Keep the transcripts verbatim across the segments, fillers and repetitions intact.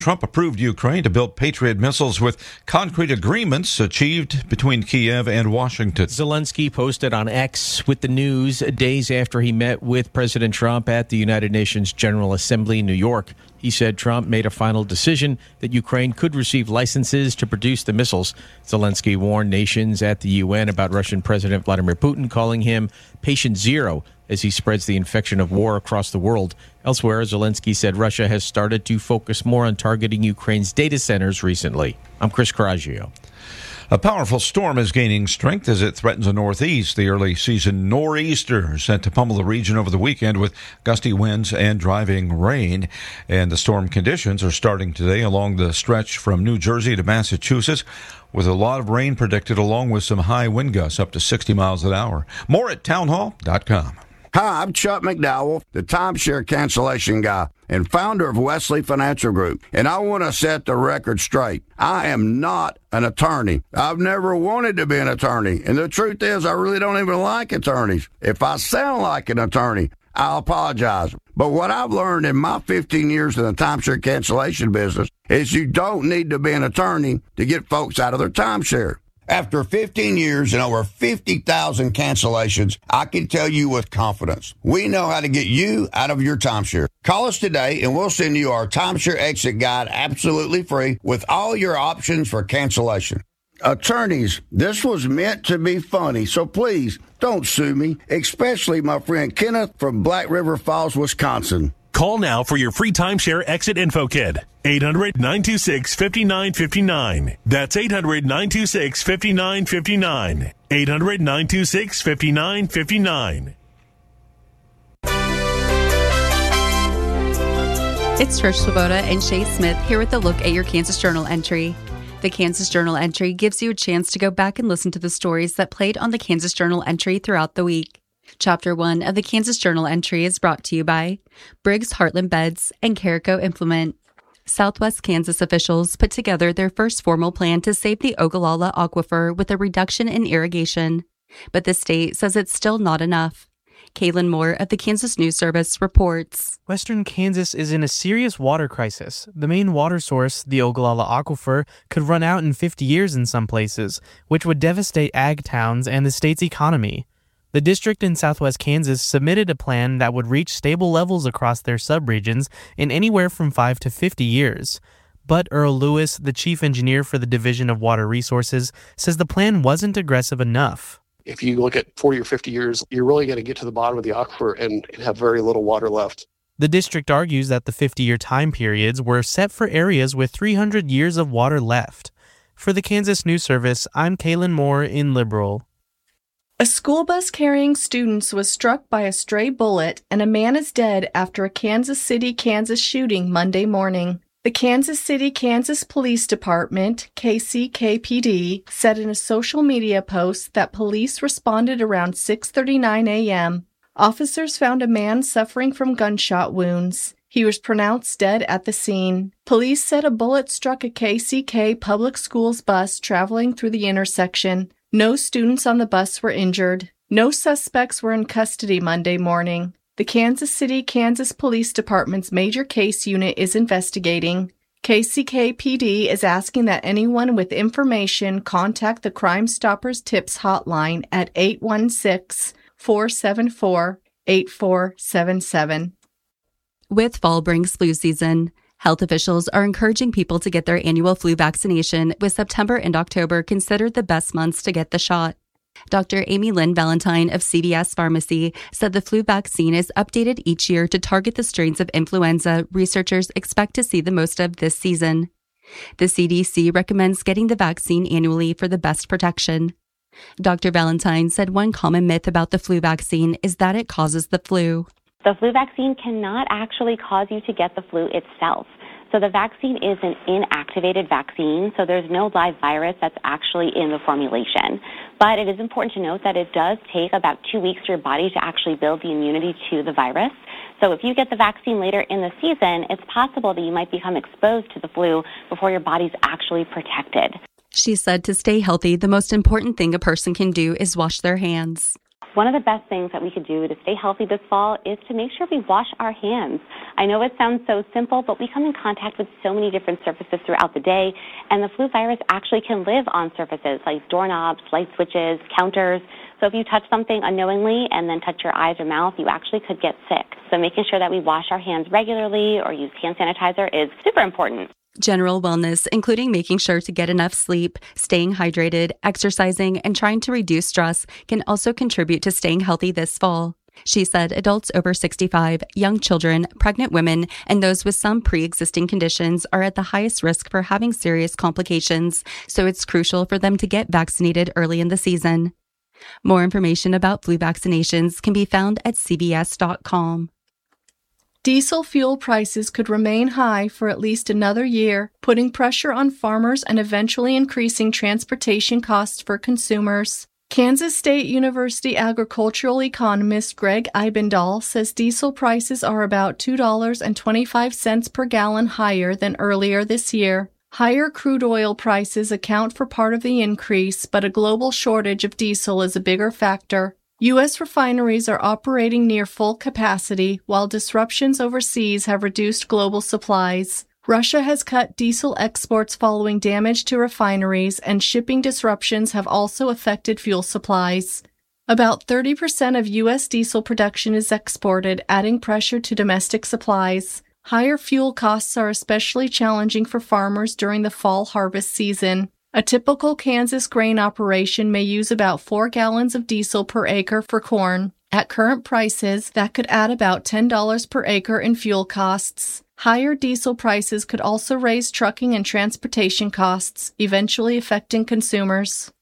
Trump approved Ukraine to build Patriot missiles with concrete agreements achieved between Kiev and Washington. Zelensky posted on X with the news days after he met with President Trump at the United Nations General Assembly in New York. He said Trump made a final decision that Ukraine could receive licenses to produce the missiles. Zelensky warned nations at the U N about Russian President Vladimir Putin, calling him patient zero as he spreads the infection of war across the world. Elsewhere, Zelensky said Russia has started to focus more on targeting Ukraine's data centers recently. I'm Chris Coraggio. A powerful storm is gaining strength as it threatens the Northeast. The early season nor'easter is set to pummel the region over the weekend with gusty winds and driving rain. And the storm conditions are starting today along the stretch from New Jersey to Massachusetts, with a lot of rain predicted along with some high wind gusts up to sixty miles an hour. More at townhall dot com. Hi, I'm Chuck McDowell, the timeshare cancellation guy and founder of Wesley Financial Group, and I want to set the record straight. I am not an attorney. I've never wanted to be an attorney, and the truth is I really don't even like attorneys. If I sound like an attorney, I'll apologize. But what I've learned in my fifteen years in the timeshare cancellation business is you don't need to be an attorney to get folks out of their timeshare. After fifteen years and over fifty thousand cancellations, I can tell you with confidence, we know how to get you out of your timeshare. Call us today and we'll send you our timeshare exit guide absolutely free with all your options for cancellation. Attorneys, this was meant to be funny, so please don't sue me, especially my friend Kenneth from Black River Falls, Wisconsin. Call now for your free timeshare exit info kit. eight hundred, nine two six, five nine five nine. That's eight hundred, nine two six, five nine five nine. eight hundred, nine two six, five nine five nine. It's Trish Swoboda and Shay Smith here with a look at your Kansas Journal entry. The Kansas Journal entry gives you a chance to go back and listen to the stories that played on the Kansas Journal entry throughout the week. Chapter one of the Kansas Journal entry is brought to you by Briggs Heartland Beds and Carico Implement. Southwest Kansas officials put together their first formal plan to save the Ogallala Aquifer with a reduction in irrigation. But the state says it's still not enough. Kaylin Moore of the Kansas News Service reports. Western Kansas is in a serious water crisis. The main water source, the Ogallala Aquifer, could run out in fifty years in some places, which would devastate ag towns and the state's economy. The district in southwest Kansas submitted a plan that would reach stable levels across their subregions in anywhere from five to fifty years. But Earl Lewis, the chief engineer for the Division of Water Resources, says the plan wasn't aggressive enough. If you look at forty or fifty years, you're really going to get to the bottom of the aquifer and have very little water left. The district argues that the fifty-year time periods were set for areas with three hundred years of water left. For the Kansas News Service, I'm Kaylin Moore in Liberal. A school bus carrying students was struck by a stray bullet, and a man is dead after a Kansas City, Kansas shooting Monday morning. The Kansas City, Kansas Police Department, K C K P D, said in a social media post that police responded around six thirty-nine a.m. Officers found a man suffering from gunshot wounds. He was pronounced dead at the scene. Police said a bullet struck a K C K public schools bus traveling through the intersection. No students on the bus were injured. No suspects were in custody Monday morning. The Kansas City, Kansas Police Department's major case unit is investigating. K C K P D is asking that anyone with information contact the Crime Stoppers Tips hotline at eight one six, four seven four, eight four seven seven. With fall brings flu season, health officials are encouraging people to get their annual flu vaccination, with September and October considered the best months to get the shot. Doctor Amy Lynn Valentine of C V S Pharmacy said the flu vaccine is updated each year to target the strains of influenza researchers expect to see the most of this season. The C D C recommends getting the vaccine annually for the best protection. Doctor Valentine said one common myth about the flu vaccine is that it causes the flu. The flu vaccine cannot actually cause you to get the flu itself. So the vaccine is an inactivated vaccine, so there's no live virus that's actually in the formulation. But it is important to note that it does take about two weeks for your body to actually build the immunity to the virus. So if you get the vaccine later in the season, it's possible that you might become exposed to the flu before your body's actually protected. She said to stay healthy, the most important thing a person can do is wash their hands. One of the best things that we could do to stay healthy this fall is to make sure we wash our hands. I know it sounds so simple, but we come in contact with so many different surfaces throughout the day, and the flu virus actually can live on surfaces like doorknobs, light switches, counters. So if you touch something unknowingly and then touch your eyes or mouth, you actually could get sick. So making sure that we wash our hands regularly or use hand sanitizer is super important. General wellness, including making sure to get enough sleep, staying hydrated, exercising, and trying to reduce stress, can also contribute to staying healthy this fall. She said adults over sixty-five, young children, pregnant women, and those with some pre-existing conditions are at the highest risk for having serious complications, so it's crucial for them to get vaccinated early in the season. More information about flu vaccinations can be found at C B S dot com. Diesel fuel prices could remain high for at least another year, putting pressure on farmers and eventually increasing transportation costs for consumers. Kansas State University agricultural economist Greg Eibendahl says diesel prices are about two dollars and twenty-five cents per gallon higher than earlier this year. Higher crude oil prices account for part of the increase, but a global shortage of diesel is a bigger factor. U S refineries are operating near full capacity, while disruptions overseas have reduced global supplies. Russia has cut diesel exports following damage to refineries, and shipping disruptions have also affected fuel supplies. About thirty percent of U S diesel production is exported, adding pressure to domestic supplies. Higher fuel costs are especially challenging for farmers during the fall harvest season. A typical Kansas grain operation may use about four gallons of diesel per acre for corn. At current prices, that could add about ten dollars per acre in fuel costs. Higher diesel prices could also raise trucking and transportation costs, eventually affecting consumers.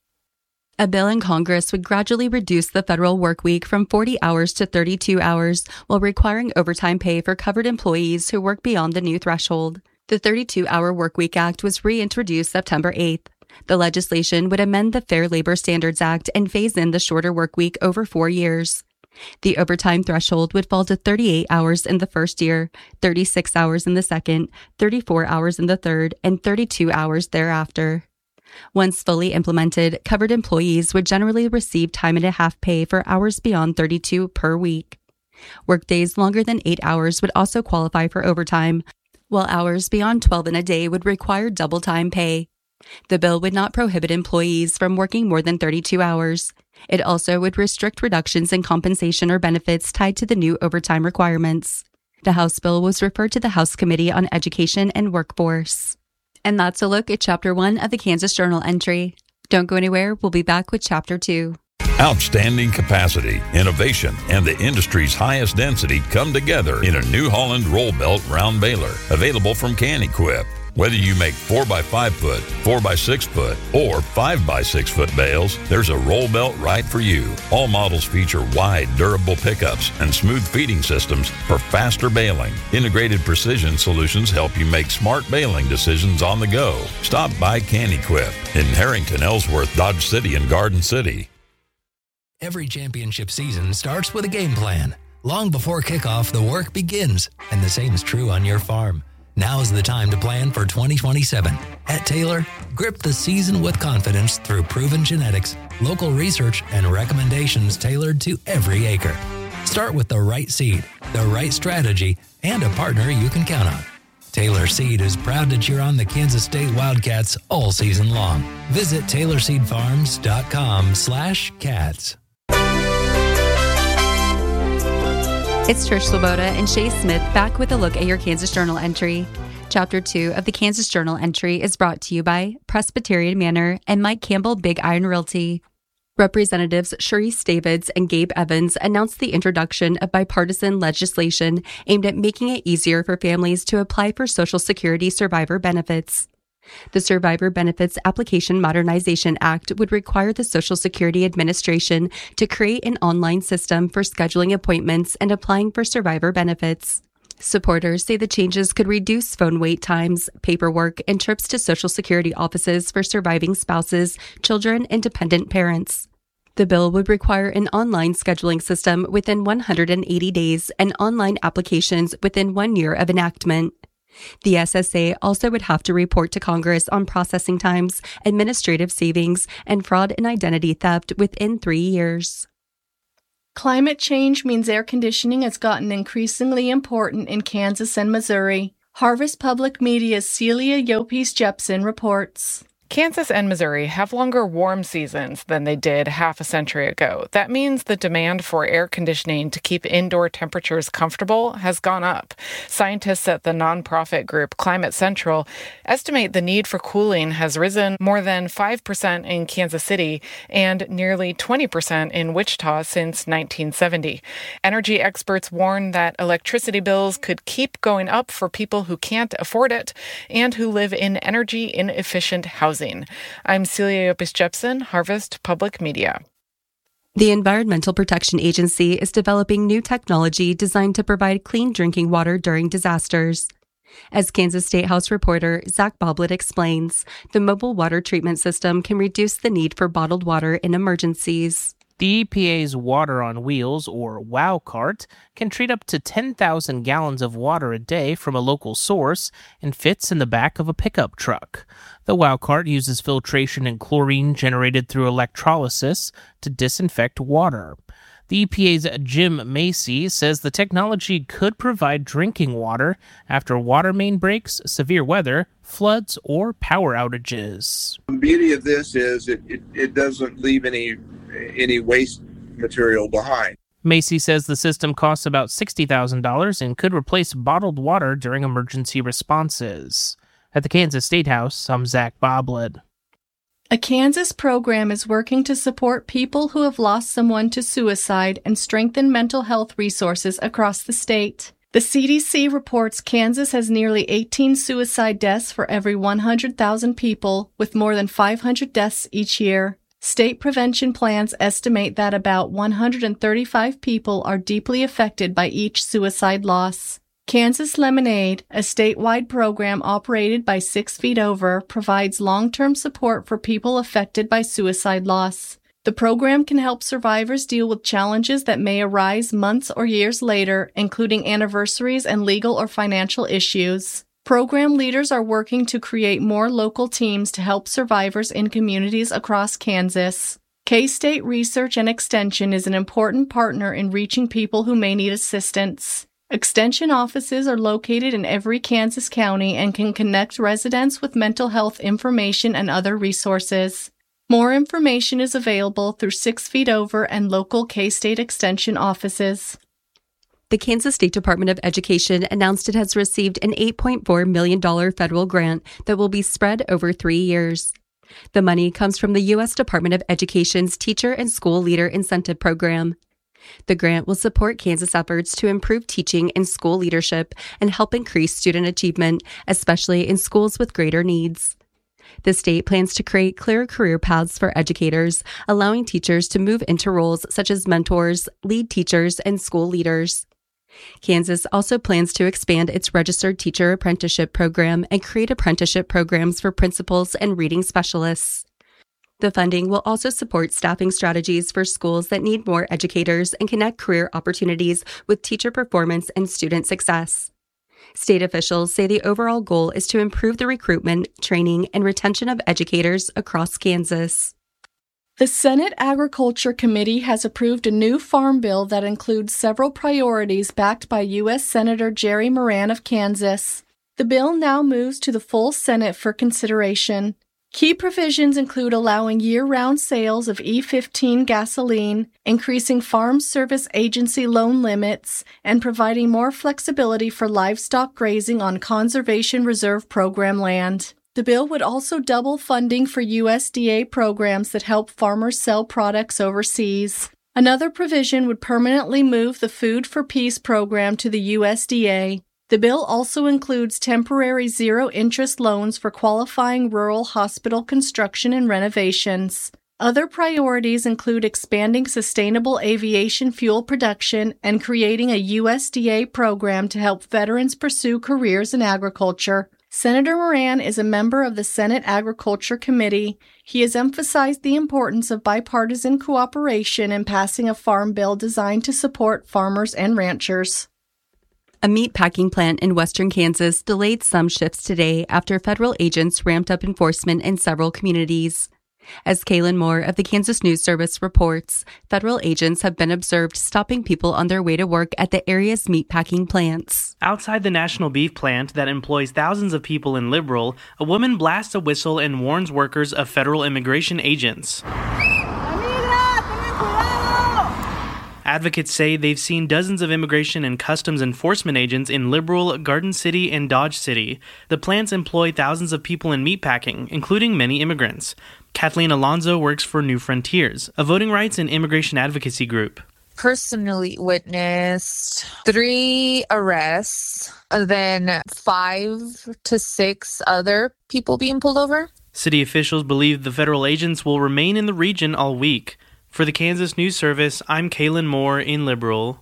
A bill in Congress would gradually reduce the federal work week from forty hours to thirty-two hours, while requiring overtime pay for covered employees who work beyond the new threshold. The thirty-two hour Workweek Act was reintroduced September eighth. The legislation would amend the Fair Labor Standards Act and phase in the shorter work week over four years. The overtime threshold would fall to thirty-eight hours in the first year, thirty-six hours in the second, thirty-four hours in the third, and thirty-two hours thereafter. Once fully implemented, covered employees would generally receive time and a half pay for hours beyond thirty-two per week. Workdays longer than eight hours would also qualify for overtime, while hours beyond twelve in a day would require double time pay. The bill would not prohibit employees from working more than thirty-two hours. It also would restrict reductions in compensation or benefits tied to the new overtime requirements. The House bill was referred to the House Committee on Education and Workforce. And that's a look at Chapter one of the Kansas Journal entry. Don't go anywhere. We'll be back with Chapter two. Outstanding capacity, innovation, and the industry's highest density come together in a New Holland roll belt round baler, available from Can-Equip. Whether you make four by five foot, four by six foot, or five by six foot bales, there's a roll belt right for you. All models feature wide, durable pickups and smooth feeding systems for faster baling. Integrated precision solutions help you make smart baling decisions on the go. Stop by Can-Equip in Harrington, Ellsworth, Dodge City, and Garden City. Every championship season starts with a game plan. Long before kickoff, the work begins, and the same is true on your farm. Now's the time to plan for twenty twenty-seven. At Taylor, grip the season with confidence through proven genetics, local research, and recommendations tailored to every acre. Start with the right seed, the right strategy, and a partner you can count on. Taylor Seed is proud to cheer on the Kansas State Wildcats all season long. Visit Taylor Seed Farms dot com slash cats. It's Trish Swoboda and Shay Smith back with a look at your Kansas Journal entry. Chapter two of the Kansas Journal entry is brought to you by Presbyterian Manor and Mike Campbell Big Iron Realty. Representatives Sharice Davids and Gabe Evans announced the introduction of bipartisan legislation aimed at making it easier for families to apply for Social Security survivor benefits. The Survivor Benefits Application Modernization Act would require the Social Security Administration to create an online system for scheduling appointments and applying for survivor benefits. Supporters say the changes could reduce phone wait times, paperwork, and trips to Social Security offices for surviving spouses, children, and dependent parents. The bill would require an online scheduling system within one hundred eighty days and online applications within one year of enactment. The S S A also would have to report to Congress on processing times, administrative savings, and fraud and identity theft within three years. Climate change means air conditioning has gotten increasingly important in Kansas and Missouri. Harvest Public Media's Celia Yopes-Jepson reports. Kansas and Missouri have longer warm seasons than they did half a century ago. That means the demand for air conditioning to keep indoor temperatures comfortable has gone up. Scientists at the nonprofit group Climate Central estimate the need for cooling has risen more than five percent in Kansas City and nearly twenty percent in Wichita since nineteen seventy. Energy experts warn that electricity bills could keep going up for people who can't afford it and who live in energy-inefficient housing. I'm Celia Yopes-Jepson, Harvest Public Media. The Environmental Protection Agency is developing new technology designed to provide clean drinking water during disasters. As Kansas State House reporter Zach Boblet explains, the mobile water treatment system can reduce the need for bottled water in emergencies. The E P A's Water on Wheels, or WOW cart, can treat up to ten thousand gallons of water a day from a local source and fits in the back of a pickup truck. The WOW cart uses filtration and chlorine generated through electrolysis to disinfect water. The E P A's Jim Macy says the technology could provide drinking water after water main breaks, severe weather, floods, or power outages. The beauty of this is it, it, it doesn't leave any any waste material behind. Macy says the system costs about sixty thousand dollars and could replace bottled water during emergency responses. At the Kansas State House, I'm Zach Boblet. A Kansas program is working to support people who have lost someone to suicide and strengthen mental health resources across the state. The C D C reports Kansas has nearly eighteen suicide deaths for every one hundred thousand people, with more than five hundred deaths each year. State prevention plans estimate that about one hundred thirty-five people are deeply affected by each suicide loss. Kansas Lemonade, a statewide program operated by Six Feet Over, provides long-term support for people affected by suicide loss. The program can help survivors deal with challenges that may arise months or years later, including anniversaries and legal or financial issues. Program leaders are working to create more local teams to help survivors in communities across Kansas. K-State Research and Extension is an important partner in reaching people who may need assistance. Extension offices are located in every Kansas county and can connect residents with mental health information and other resources. More information is available through Six Feet Over and local K-State Extension offices. The Kansas State Department of Education announced it has received an eight point four million dollars federal grant that will be spread over three years. The money comes from the U S Department of Education's Teacher and School Leader Incentive Program. The grant will support Kansas efforts to improve teaching and school leadership and help increase student achievement, especially in schools with greater needs. The state plans to create clear career paths for educators, allowing teachers to move into roles such as mentors, lead teachers, and school leaders. Kansas also plans to expand its registered teacher apprenticeship program and create apprenticeship programs for principals and reading specialists. The funding will also support staffing strategies for schools that need more educators and connect career opportunities with teacher performance and student success. State officials say the overall goal is to improve the recruitment, training, and retention of educators across Kansas. The Senate Agriculture Committee has approved a new farm bill that includes several priorities backed by U S Senator Jerry Moran of Kansas. The bill now moves to the full Senate for consideration. Key provisions include allowing year-round sales of E fifteen gasoline, increasing Farm Service Agency loan limits, and providing more flexibility for livestock grazing on Conservation Reserve Program land. The bill would also double funding for U S D A programs that help farmers sell products overseas. Another provision would permanently move the Food for Peace program to the U S D A. The bill also includes temporary zero-interest loans for qualifying rural hospital construction and renovations. Other priorities include expanding sustainable aviation fuel production and creating a U S D A program to help veterans pursue careers in agriculture. Senator Moran is a member of the Senate Agriculture Committee. He has emphasized the importance of bipartisan cooperation in passing a farm bill designed to support farmers and ranchers. A meat packing plant in western Kansas delayed some shifts today after federal agents ramped up enforcement in several communities. As Kaylin Moore of the Kansas News Service reports, federal agents have been observed stopping people on their way to work at the area's meatpacking plants. Outside the National Beef Plant that employs thousands of people in Liberal, a woman blasts a whistle and warns workers of federal immigration agents. Advocates say they've seen dozens of immigration and customs enforcement agents in Liberal, Garden City, and Dodge City. The plants employ thousands of people in meatpacking, including many immigrants. Kathleen Alonzo works for New Frontiers, a voting rights and immigration advocacy group. Personally witnessed three arrests, and then five to six other people being pulled over. City officials believe the federal agents will remain in the region all week. For the Kansas News Service, I'm Kaylin Moore in Liberal.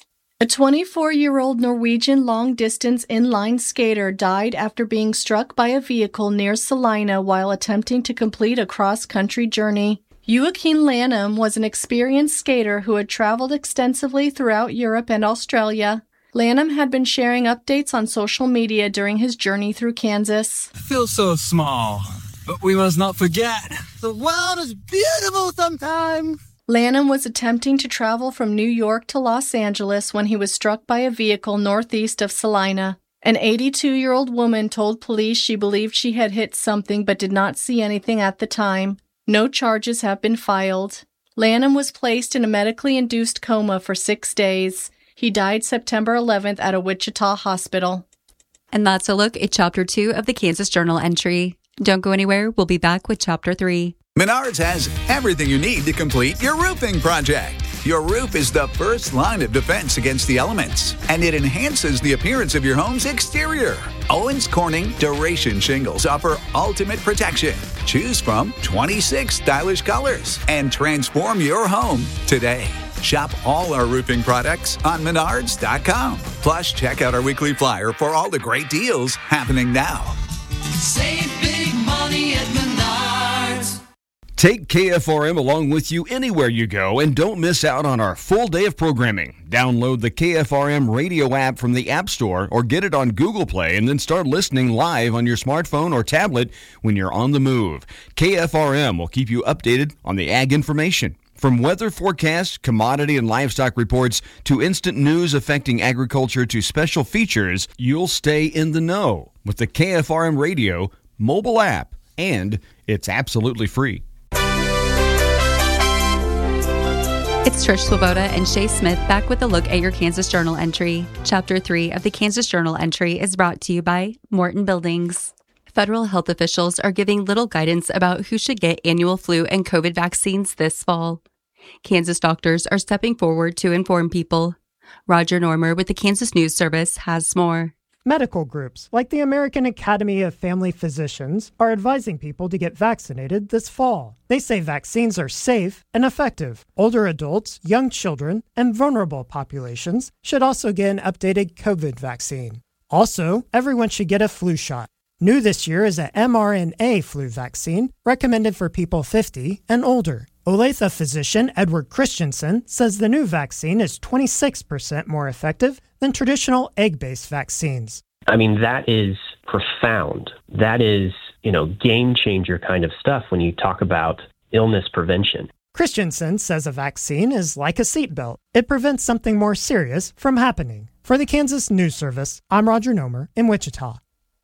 A twenty-four-year-old Norwegian long-distance inline skater died after being struck by a vehicle near Salina while attempting to complete a cross-country journey. Joaquin Lanham was an experienced skater who had traveled extensively throughout Europe and Australia. Lanham had been sharing updates on social media during his journey through Kansas. I feel so small, but we must not forget, the world is beautiful sometimes. Lanham was attempting to travel from New York to Los Angeles when he was struck by a vehicle northeast of Salina. An eighty-two-year-old woman told police she believed she had hit something but did not see anything at the time. No charges have been filed. Lanham was placed in a medically induced coma for six days. He died September eleventh at a Wichita hospital. And that's a look at Chapter two of the Kansas Journal entry. Don't go anywhere. We'll be back with Chapter three. Menards has everything you need to complete your roofing project. Your roof is the first line of defense against the elements, and it enhances the appearance of your home's exterior. Owens Corning Duration Shingles offer ultimate protection. Choose from twenty-six stylish colors and transform your home today. Shop all our roofing products on menards dot com. Plus, check out our weekly flyer for all the great deals happening now. Save big money at Menards. Take K F R M along with you anywhere you go and don't miss out on our full day of programming. Download the K F R M radio app from the App Store or get it on Google Play and then start listening live on your smartphone or tablet when you're on the move. K F R M will keep you updated on the ag information. From weather forecasts, commodity and livestock reports, to instant news affecting agriculture to special features, you'll stay in the know with the K F R M radio mobile app, and it's absolutely free. It's Trish Swoboda and Shay Smith back with a look at your Kansas Journal entry. Chapter three of the Kansas Journal entry is brought to you by Morton Buildings. Federal health officials are giving little guidance about who should get annual flu and COVID vaccines this fall. Kansas doctors are stepping forward to inform people. Roger Normer with the Kansas News Service has more. Medical groups, like the American Academy of Family Physicians, are advising people to get vaccinated this fall. They say vaccines are safe and effective. Older adults, young children, and vulnerable populations should also get an updated COVID vaccine. Also, everyone should get a flu shot. New this year is a mRNA flu vaccine recommended for people fifty and older. Olathe physician Edward Christensen says the new vaccine is twenty-six percent more effective than traditional egg-based vaccines. I mean, that is profound. That is, you know, game changer kind of stuff when you talk about illness prevention. Christensen says a vaccine is like a seatbelt. It prevents something more serious from happening. For the Kansas News Service, I'm Roger Nomer in Wichita.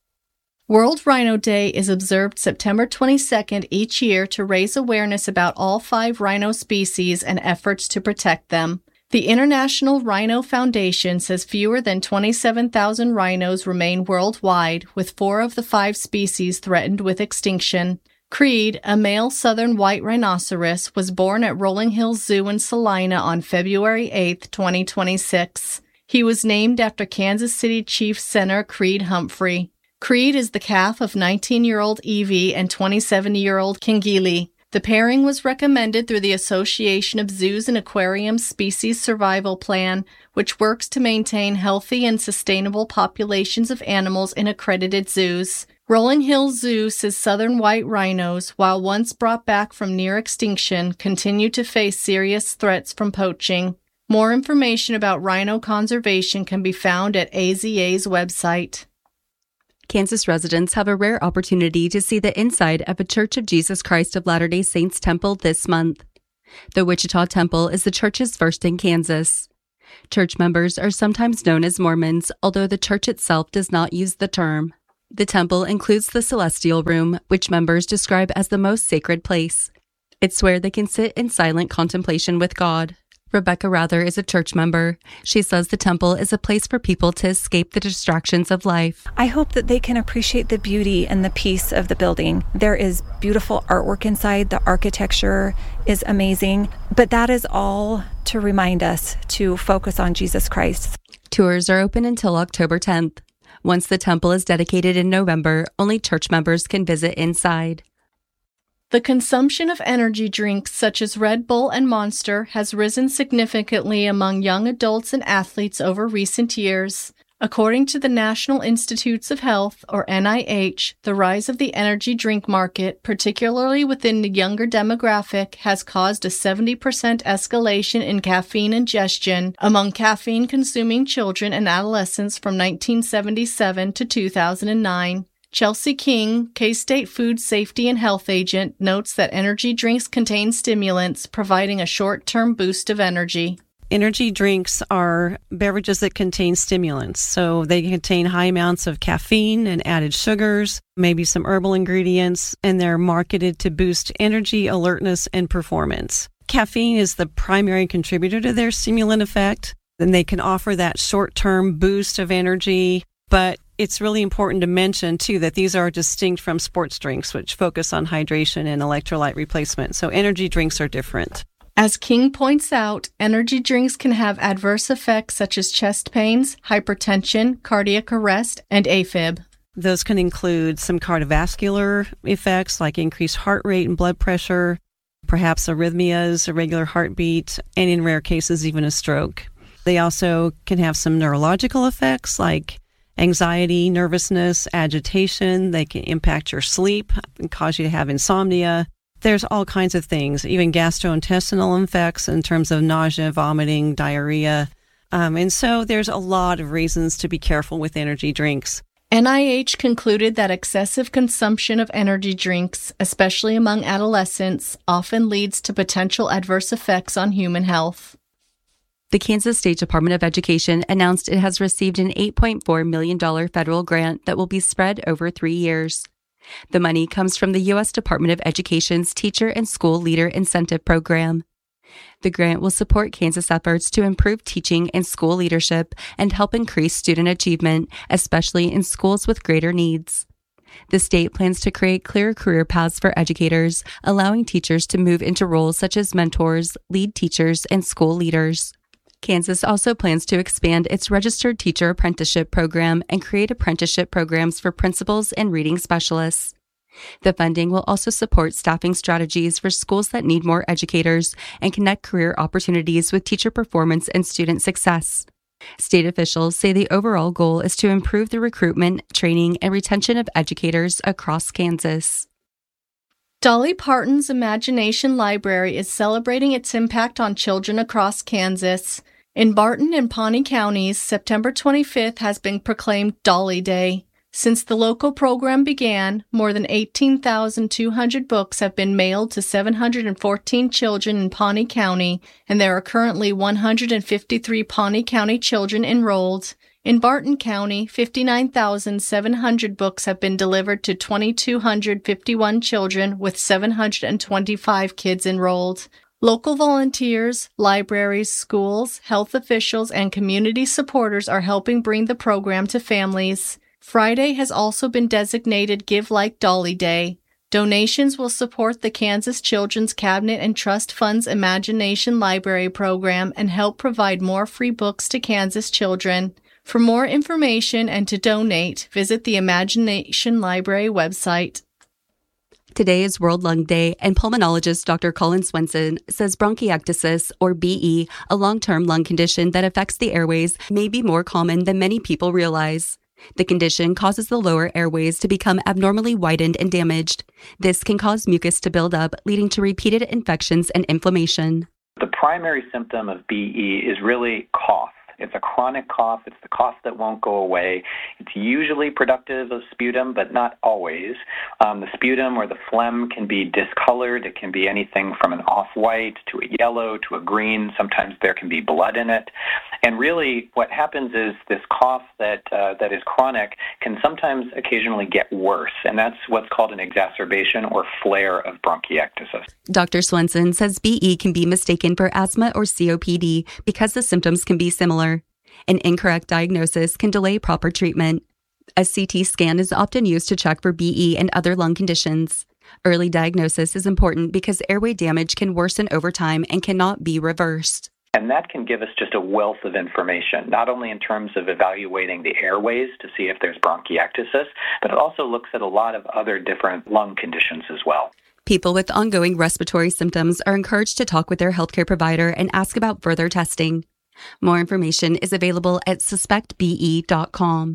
World Rhino Day is observed September twenty-second each year to raise awareness about all five rhino species and efforts to protect them. The International Rhino Foundation says fewer than twenty-seven thousand rhinos remain worldwide, with four of the five species threatened with extinction. Creed, a male southern white rhinoceros, was born at Rolling Hills Zoo in Salina on February eighth, twenty twenty-six. He was named after Kansas City Chiefs center Creed Humphrey. Creed is the calf of nineteen-year-old Evie and twenty-seven-year-old Kingili. The pairing was recommended through the Association of Zoos and Aquariums Species Survival Plan, which works to maintain healthy and sustainable populations of animals in accredited zoos. Rolling Hills Zoo says southern white rhinos, while once brought back from near extinction, continue to face serious threats from poaching. More information about rhino conservation can be found at A Z A's website. Kansas residents have a rare opportunity to see the inside of a Church of Jesus Christ of Latter-day Saints temple this month. The Wichita Temple is the church's first in Kansas. Church members are sometimes known as Mormons, although the church itself does not use the term. The temple includes the Celestial Room, which members describe as the most sacred place. It's where they can sit in silent contemplation with God. Rebecca Rather is a church member. She says the temple is a place for people to escape the distractions of life. I hope that they can appreciate the beauty and the peace of the building. There is beautiful artwork inside. The architecture is amazing. But that is all to remind us to focus on Jesus Christ. Tours are open until October tenth. Once the temple is dedicated in November, only church members can visit inside. The consumption of energy drinks such as Red Bull and Monster has risen significantly among young adults and athletes over recent years. According to the National Institutes of Health, or N I H, the rise of the energy drink market, particularly within the younger demographic, has caused a seventy percent escalation in caffeine ingestion among caffeine-consuming children and adolescents from nineteen seventy-seven to two thousand nine. Chelsea King, K-State Food Safety and Health Agent, notes that energy drinks contain stimulants, providing a short-term boost of energy. Energy drinks are beverages that contain stimulants, so they contain high amounts of caffeine and added sugars, maybe some herbal ingredients, and they're marketed to boost energy, alertness, and performance. Caffeine is the primary contributor to their stimulant effect, and they can offer that short-term boost of energy, but it's really important to mention, too, that these are distinct from sports drinks, which focus on hydration and electrolyte replacement. So energy drinks are different. As King points out, energy drinks can have adverse effects such as chest pains, hypertension, cardiac arrest, and AFib. Those can include some cardiovascular effects like increased heart rate and blood pressure, perhaps arrhythmias, irregular heartbeat, and in rare cases, even a stroke. They also can have some neurological effects like anxiety, nervousness, agitation. They can impact your sleep and cause you to have insomnia. There's all kinds of things, even gastrointestinal effects in terms of nausea, vomiting, diarrhea. Um, and so there's a lot of reasons to be careful with energy drinks. N I H concluded that excessive consumption of energy drinks, especially among adolescents, often leads to potential adverse effects on human health. The Kansas State Department of Education announced it has received an eight point four million dollars federal grant that will be spread over three years. The money comes from the U S Department of Education's Teacher and School Leader Incentive Program. The grant will support Kansas efforts to improve teaching and school leadership and help increase student achievement, especially in schools with greater needs. The state plans to create clear career paths for educators, allowing teachers to move into roles such as mentors, lead teachers, and school leaders. Kansas also plans to expand its registered teacher apprenticeship program and create apprenticeship programs for principals and reading specialists. The funding will also support staffing strategies for schools that need more educators and connect career opportunities with teacher performance and student success. State officials say the overall goal is to improve the recruitment, training, and retention of educators across Kansas. Dolly Parton's Imagination Library is celebrating its impact on children across Kansas. In Barton and Pawnee counties, September twenty-fifth has been proclaimed Dolly Day. Since the local program began, more than eighteen thousand two hundred books have been mailed to seven hundred fourteen children in Pawnee County, and there are currently one hundred fifty-three Pawnee County children enrolled. In Barton County, fifty-nine thousand seven hundred books have been delivered to two thousand two hundred fifty-one children, with seven hundred twenty-five kids enrolled. Local volunteers, libraries, schools, health officials, and community supporters are helping bring the program to families. Friday has also been designated Give Like Dolly Day. Donations will support the Kansas Children's Cabinet and Trust Fund's Imagination Library program and help provide more free books to Kansas children. For more information and to donate, visit the Imagination Library website. Today is World Lung Day, and pulmonologist Doctor Colin Swenson says bronchiectasis, or B E, a long-term lung condition that affects the airways, may be more common than many people realize. The condition causes the lower airways to become abnormally widened and damaged. This can cause mucus to build up, leading to repeated infections and inflammation. The primary symptom of B E is really cough. It's a chronic cough. It's the cough that won't go away. It's usually productive of sputum, but not always. Um, the sputum or the phlegm can be discolored. It can be anything from an off-white to a yellow to a green. Sometimes there can be blood in it. And really what happens is this cough that uh, that is chronic can sometimes occasionally get worse, and that's what's called an exacerbation or flare of bronchiectasis. Doctor Swenson says B E can be mistaken for asthma or C O P D because the symptoms can be similar. An incorrect diagnosis can delay proper treatment. A C T scan is often used to check for B E and other lung conditions. Early diagnosis is important because airway damage can worsen over time and cannot be reversed. And that can give us just a wealth of information, not only in terms of evaluating the airways to see if there's bronchiectasis, but it also looks at a lot of other different lung conditions as well. People with ongoing respiratory symptoms are encouraged to talk with their healthcare provider and ask about further testing. More information is available at suspect B E dot com.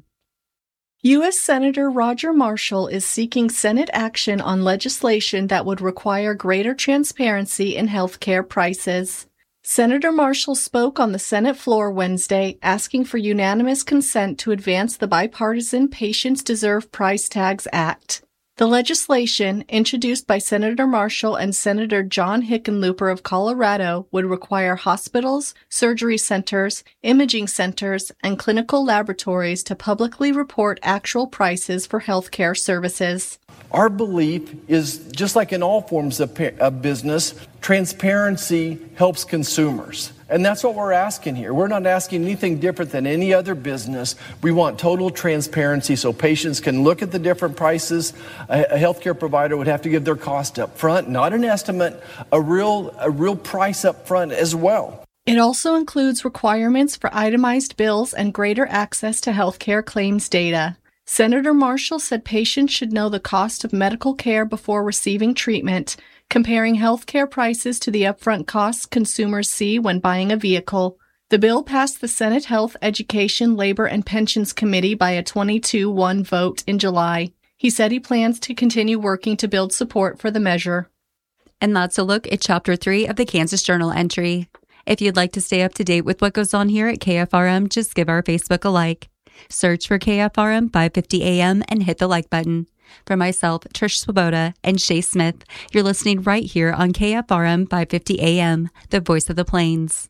U S Senator Roger Marshall is seeking Senate action on legislation that would require greater transparency in healthcare prices. Senator Marshall spoke on the Senate floor Wednesday, asking for unanimous consent to advance the bipartisan Patients Deserve Price Tags Act. The legislation, introduced by Senator Marshall and Senator John Hickenlooper of Colorado, would require hospitals, surgery centers, imaging centers, and clinical laboratories to publicly report actual prices for healthcare services. Our belief is, just like in all forms of, of business, transparency helps consumers. And that's what we're asking here. We're not asking anything different than any other business. We want total transparency so patients can look at the different prices. A, a healthcare provider would have to give their cost up front, not an estimate, a real, a real price up front as well. It also includes requirements for itemized bills and greater access to healthcare claims data. Senator Marshall said patients should know the cost of medical care before receiving treatment, comparing healthcare prices to the upfront costs consumers see when buying a vehicle. The bill passed the Senate Health, Education, Labor, and Pensions Committee by a twenty-two one vote in July. He said he plans to continue working to build support for the measure. And that's a look at Chapter three of the Kansas Journal entry. If you'd like to stay up to date with what goes on here at K F R M, just give our Facebook a like. Search for K F R M five fifty A M and hit the like button. For myself, Trish Swoboda, and Shay Smith, you're listening right here on K F R M five fifty A M, the voice of the Plains.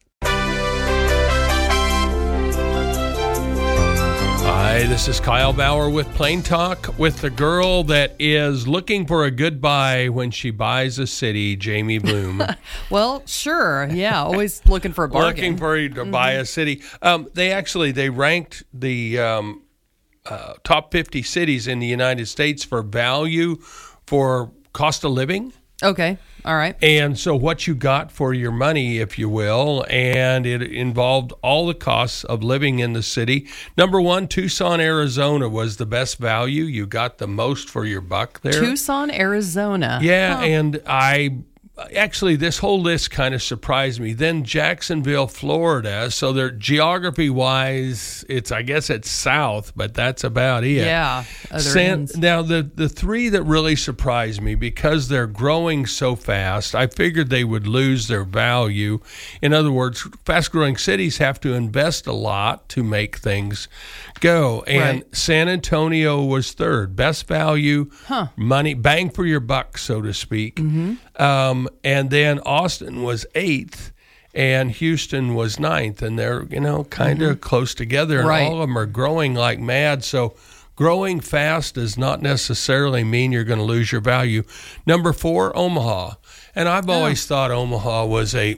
Hi, this is Kyle Bauer with Plain Talk with the girl that is looking for a goodbye when she buys a city, Jamie Bloom. Well, sure. Yeah, always looking for a bargain. Looking for you to mm-hmm. buy a city. Um, they actually, they ranked the um, uh, top fifty cities in the United States for value for cost of living. Okay. All right. And so what you got for your money, if you will, and it involved all the costs of living in the city. Number one, Tucson, Arizona was the best value. You got the most for your buck there. Tucson, Arizona. Yeah, huh. and I... Actually, this whole list kind of surprised me. Then Jacksonville, Florida. So they're geography-wise, it's I guess it's south, but that's about it. Yeah. Other San, ends. Now, the, the three that really surprised me, because they're growing so fast, I figured they would lose their value. In other words, fast-growing cities have to invest a lot to make things go. And right. San Antonio was third. Best value, huh. money, bang for your buck, so to speak. Mm-hmm. Um, and then Austin was eighth, and Houston was ninth, and they're, you know, kind of mm-hmm. close together, and right. all of them are growing like mad. So growing fast does not necessarily mean you're going to lose your value. Number four, Omaha. And I've always oh. thought Omaha was a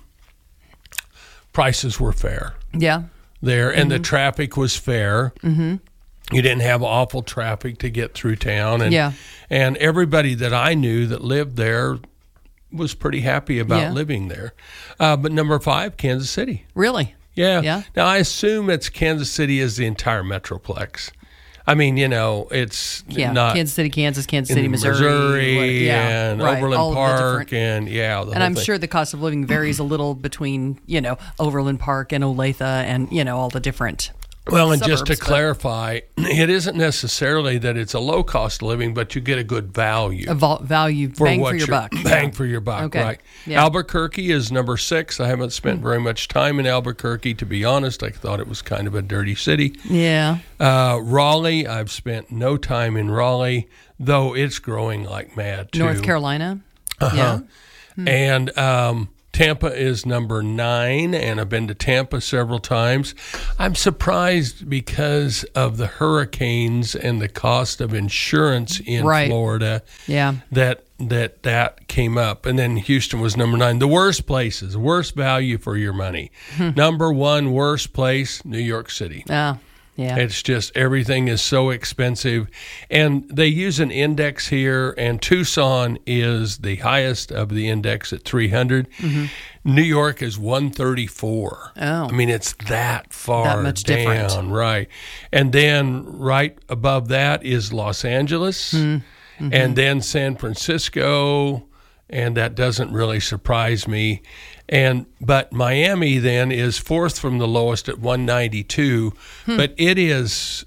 prices were fair. Yeah. There, and mm-hmm. the traffic was fair. Mm-hmm. You didn't have awful traffic to get through town. And, yeah. and everybody that I knew that lived there was pretty happy about yeah. living there. Uh, but number five, Kansas City. Really? Yeah. Yeah. Now, I assume it's Kansas City is the entire Metroplex. I mean, you know, it's yeah. not... Kansas City, Kansas, Kansas City, Missouri. Missouri what, yeah, and right. Overland All Park and, yeah, the And whole I'm thing. sure the cost of living varies a little between, you know, Overland Park and Olathe and, you know, all the different Well, and just to suburbs, but- clarify, it isn't necessarily that it's a low cost of living, but you get a good value. A val- value, bang what for your you're- buck. Bang Yeah. for your buck, Okay. right. Yeah. Albuquerque is number six. I haven't spent very much time in Albuquerque, to be honest. I thought it was kind of a dirty city. Yeah. Uh, Raleigh, I've spent no time in Raleigh, though it's growing like mad, too. North Carolina. Uh-huh. Yeah. Hmm. And um, Tampa is number nine, and I've been to Tampa several times. I'm surprised because of the hurricanes and the cost of insurance in Right. Florida. Yeah. That that that came up. And then Houston was number nine. The worst places, worst value for your money. Hmm. Number one worst place, New York City. Oh, yeah. It's just everything is so expensive. And they use an index here, and Tucson is the highest of the index at three hundred. Mm-hmm. New York is one thirty-four. Oh. I mean, it's that far That much down, different. right? And then right above that is Los Angeles, Mm-hmm. and then San Francisco, and that doesn't really surprise me. And but Miami then is fourth from the lowest at one ninety-two, Hmm. but it is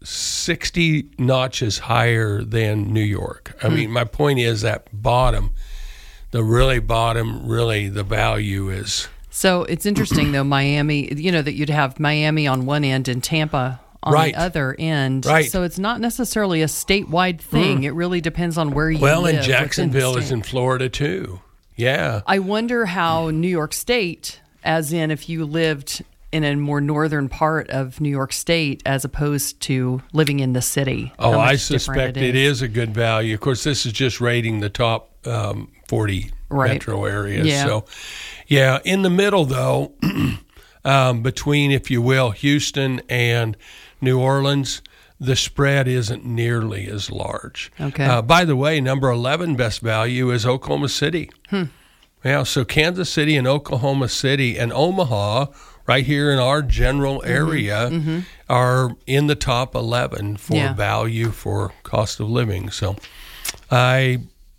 sixty notches higher than New York. I Hmm. mean, my point is that bottom, the really bottom, really the value is. So it's interesting, though, Miami, you know, that you'd have Miami on one end and Tampa on Right. the other end. Right. So it's not necessarily a statewide thing. Mm. It really depends on where you Well, live. and within the Jacksonville is state. in Florida too. Yeah. I wonder how New York State, as in if you lived in a more northern part of New York State as opposed to living in the city. Oh, how I much different suspect it is a good value. Of course, this is just rating the top um, forty Right. metro areas. Yeah. So, yeah, in the middle, though, um, between, if you will, Houston and New Orleans, the spread isn't nearly as large. Okay. Uh, by the way, number eleven best value is Oklahoma City. Hmm. Yeah, so Kansas City and Oklahoma City and Omaha, right here in our general area, Mm-hmm. are in the top eleven for Yeah. value for cost of living. So I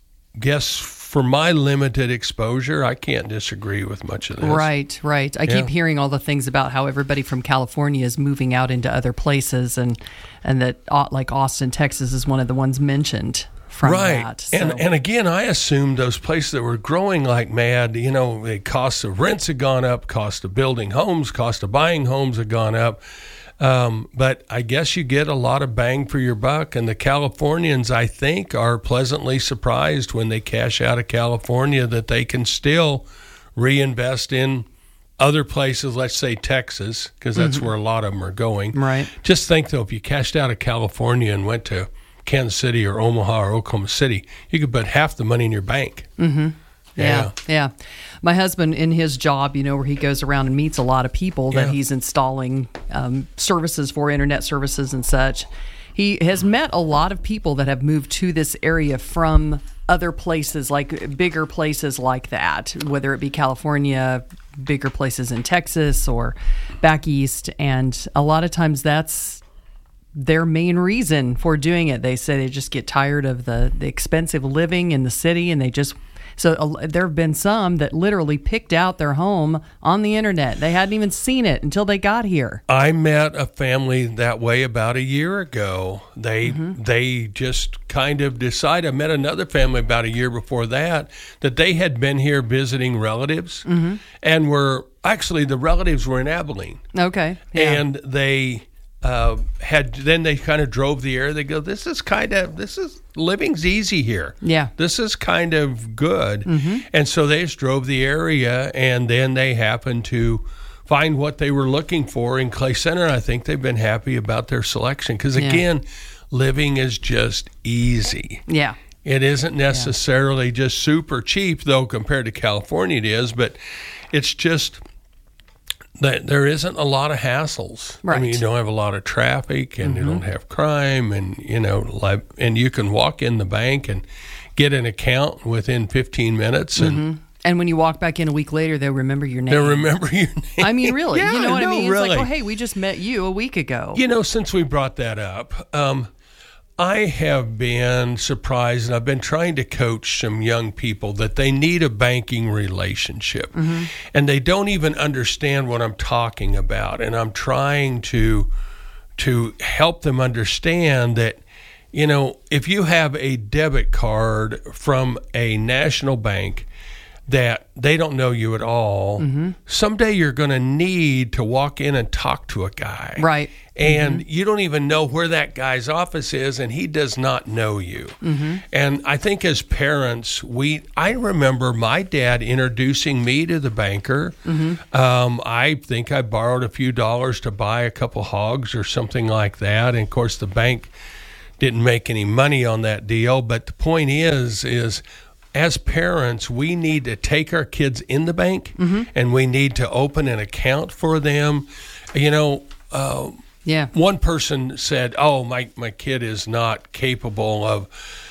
guess for my limited exposure, I can't disagree with much of this. Right, right. I Yeah. keep hearing all the things about how everybody from California is moving out into other places, and and that uh, like Austin, Texas, is one of the ones mentioned from Right. that. So. And and again, I assumed those places that were growing like mad, you know, the cost of rents had gone up, cost of building homes, cost of buying homes had gone up. Um, but I guess you get a lot of bang for your buck. And the Californians, I think, are pleasantly surprised when they cash out of California that they can still reinvest in other places, let's say Texas, because that's Mhm. where a lot of them are going. Right. Just think, though, if you cashed out of California and went to Kansas City or Omaha or Oklahoma City, you could put half the money in your bank. Mm-hmm. Yeah. Yeah, yeah. My husband, in his job, you know, where he goes around and meets a lot of people that Yeah. he's installing um, services for, internet services and such. He has met a lot of people that have moved to this area from other places, like bigger places like that, whether it be California, bigger places in Texas or back east. And a lot of times that's their main reason for doing it. They say they just get tired of the, the expensive living in the city, and they just so uh, there have been some that literally picked out their home on the internet. They hadn't even seen it until they got here. I met a family that way about a year ago. They Mm-hmm. they just kind of decided. I met another family about a year before that that they had been here visiting relatives, Mhm. and were actually the relatives were in Abilene, Okay. Yeah. and they. Uh, had then they kind of drove the area. They go, this is kind of this is living's easy here. Yeah. This is kind of good. Mhm. And so they just drove the area, and then they happened to find what they were looking for in Clay Center. I think they've been happy about their selection because, Yeah. again, living is just easy. Yeah. It isn't necessarily just super cheap, though, compared to California it is, but it's just that there isn't a lot of hassles. I mean, Right. you don't have a lot of traffic, and Mhm. you don't have crime, and you know, like, and you can walk in the bank and get an account within fifteen minutes, and Mhm. And when you walk back in a week later, they'll remember your name. they'll remember your name. I mean, really. Yeah, you know what no, I mean? It's really. like, oh, hey, we just met you a week ago. You know, since we brought that up, um, I have been surprised, and I've been trying to coach some young people that they need a banking relationship, Mhm. and they don't even understand what I'm talking about. And I'm trying to to help them understand that, you know, if you have a debit card from a national bank that they don't know you at all, mm-hmm. someday you're going to need to walk in and talk to a guy. Right. And mm-hmm. you don't even know where that guy's office is, and he does not know you. Mm-hmm. And I think as parents, we I remember my dad introducing me to the banker. Mm-hmm. Um, I think I borrowed a few dollars to buy a couple hogs or something like that. And, of course, the bank didn't make any money on that deal. But the point is, is as parents, we need to take our kids in the bank, mm-hmm. and we need to open an account for them. You know, uh, yeah. one person said, oh, my, my kid is not capable of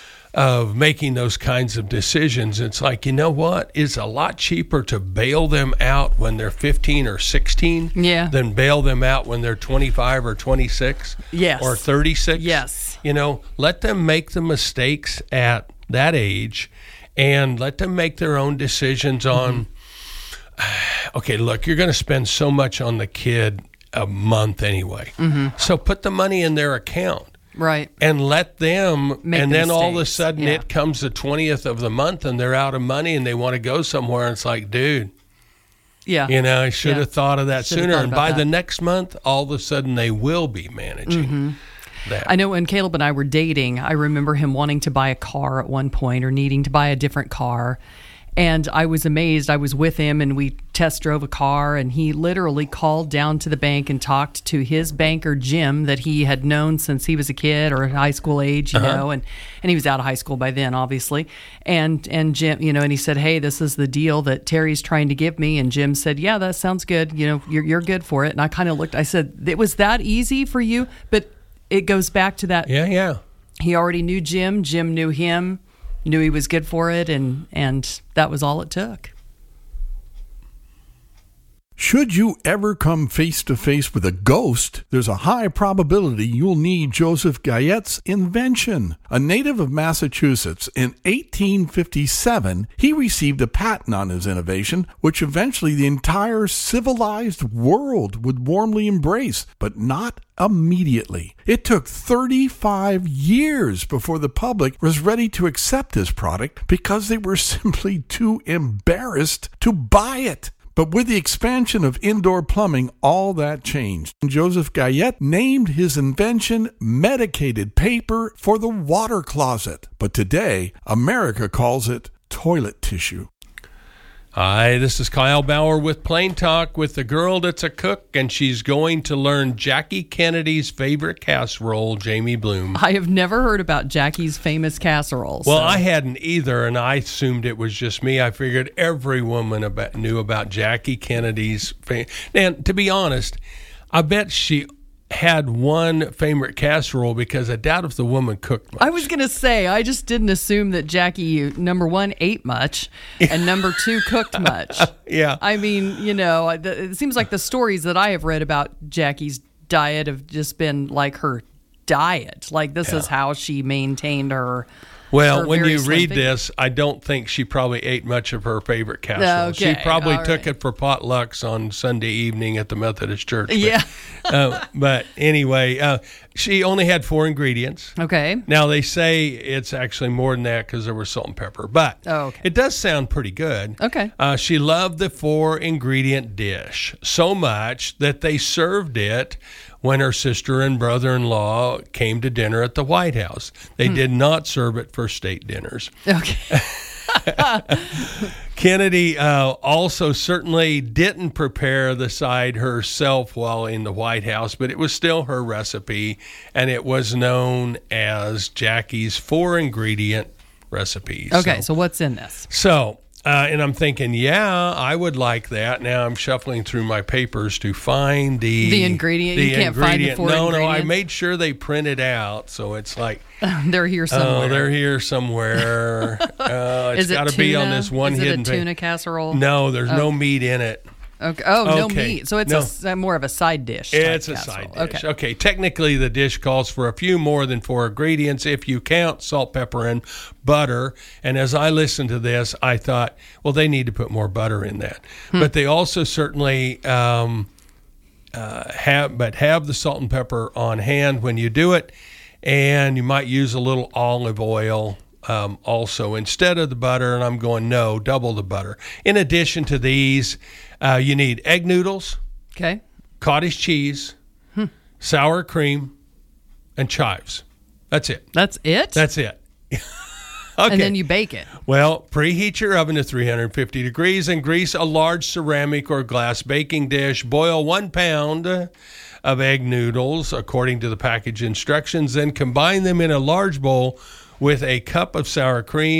of making those kinds of decisions. It's like, you know what? It's a lot cheaper to bail them out when they're fifteen or sixteen yeah. than bail them out when they're twenty-five or twenty-six yes. or thirty-six. Yes. You know, let them make the mistakes at that age, and let them make their own decisions on, mm-hmm. okay, look, you're going to spend so much on the kid a month anyway. Mm-hmm. So put the money in their account. Right. And let them, Make and the then mistakes. all of a sudden yeah. it comes the twentieth of the month and they're out of money and they want to go somewhere. And it's like, dude, yeah, you know, I should yeah. have thought of that Should've sooner. thought And about by that. the next month, all of a sudden they will be managing mm-hmm. that. I know when Caleb and I were dating, I remember him wanting to buy a car at one point or needing to buy a different car. And I was amazed. I was with him and we test drove a car, and he literally called down to the bank and talked to his banker, Jim, that he had known since he was a kid or high school age, you Uh-huh. know, and, and he was out of high school by then, obviously. And, and Jim, you know, and he said, hey, this is the deal that Terry's trying to give me. And Jim said, yeah, that sounds good. You know, you're, you're good for it. And I kind of looked, I said, it was that easy for you? But it goes back to that. Yeah, yeah. He already knew Jim. Jim knew him. Knew he was good for it, and and that was all it took. Should you ever come face to face with a ghost, there's a high probability you'll need Joseph Gayette's invention. A native of Massachusetts, in eighteen fifty-seven, he received a patent on his innovation, which eventually the entire civilized world would warmly embrace, but not immediately. It took thirty-five years before the public was ready to accept his product because they were simply too embarrassed to buy it. But with the expansion of indoor plumbing, all that changed. Joseph Gayette named his invention medicated paper for the water closet. But today, America calls it toilet tissue. Hi, this is Kyle Bauer with Plain Talk with the girl that's a cook, and she's going to learn Jackie Kennedy's favorite casserole, Jamie Bloom. I have never heard about Jackie's famous casseroles. Well, so. I hadn't either, and I assumed it was just me. I figured every woman about, knew about Jackie Kennedy's fam- And to be honest, I bet she had one favorite casserole because I doubt if the woman cooked much. I was going to say, I just didn't assume that Jackie, number one, ate much, and number two, cooked much. Yeah. I mean, you know, it seems like the stories that I have read about Jackie's diet have just been like her diet. Like, this Yeah. is how she maintained her. Well, her when very you slim read figure. this, I don't think she probably ate much of her favorite casserole. Okay, she probably all took right. it for potlucks on Sunday evening at the Methodist Church. But, Yeah. uh, but anyway, uh, she only had four ingredients. Okay. Now, they say it's actually more than that because there was salt and pepper, but Oh, okay. it does sound pretty good. Okay. Uh, she loved the four-ingredient dish so much that they served it when her sister and brother-in-law came to dinner at the White House. They Hmm. did not serve it for state dinners. Okay. Kennedy uh, also certainly didn't prepare the side herself while in the White House, but it was still her recipe, and it was known as Jackie's four-ingredient recipe. Okay, so, so what's in this? So, uh, and I'm thinking, yeah, I would like that. Now I'm shuffling through my papers to find the The ingredient? The You can't find the ingredient. four No, no, I ingredients? made sure they printed out, so it's like, They're here somewhere. oh, they're here somewhere. Uh, it's Is it got to be on tuna? this one Is it a hidden tuna page. casserole? No, there's Oh. no meat in it. Okay. Oh, no Okay. meat. So it's No. a s a, more of a side dish. type It's a casserole. side dish. Okay. Okay. Technically, the dish calls for a few more than four ingredients if you count salt, pepper, and butter. And as I listened to this, I thought, well, they need to put more butter in that. Hmm. But they also certainly um, uh, have but have the salt and pepper on hand when you do it, and you might use a little olive oil um, also instead of the butter. And I'm going no, double the butter. In addition to these, uh, you need egg noodles, okay, cottage cheese, hmm. sour cream, and chives. That's it. That's it? That's it. Okay. And then you bake it. Well, preheat your oven to three hundred fifty degrees and grease a large ceramic or glass baking dish. Boil one pound of egg noodles according to the package instructions. Then combine them in a large bowl with a cup of sour cream.